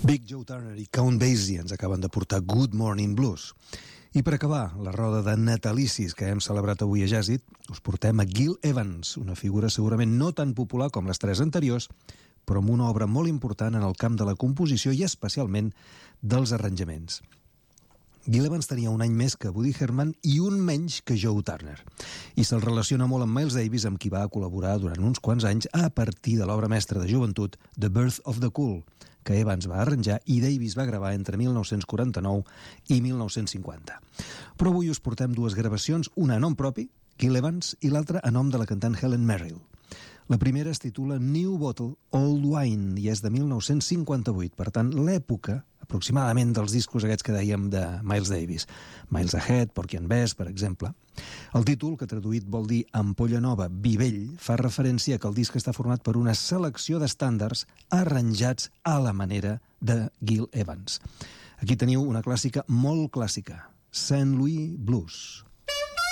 Big Joe Turner i Count Basie ens acaben de portar Good Morning Blues. I per acabar la roda de natalicis que hem celebrat avui a Jàzit, us portem a Gil Evans, una figura segurament no tan popular com les tres anteriors, però amb una obra molt important en el camp de la composició i especialment dels arranjaments. Gil Evans tenia un any més que Woody Herman i un menys que Joe Turner, i se'l relaciona molt amb Miles Davis, amb qui va col·laborar durant uns quants anys a partir de l'obra mestra de joventut The Birth of the Cool, que Evans va arranjar i Davis va gravar entre 1949 i 1950. Però avui us portem dues gravacions, una a nom propi, Gil Evans, i l'altra a nom de la cantant Helen Merrill. La primera es titula New Bottle, Old Wine i és de 1958, per tant, l'època aproximadament dels discos aquests que dèiem de Miles Davis. Miles Ahead, Porky and Bess, per exemple. El títol, que traduït vol dir Ampolla Nova, vi vell, fa referència que el disc està format per una selecció d'estàndards arranjats a la manera de Gil Evans. Aquí teniu una clàssica molt clàssica, St. Louis Blues.